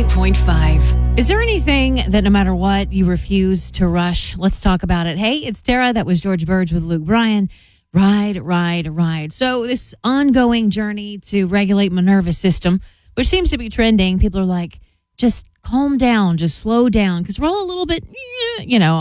98.5. Is there anything that no matter what, you refuse to rush? Let's talk about it. Hey, it's Tara. That was George Burge with Luke Bryan. Ride. So this ongoing journey to regulate my nervous system, which seems to be trending. People are like, just calm down, just slow down, because we're all a little bit,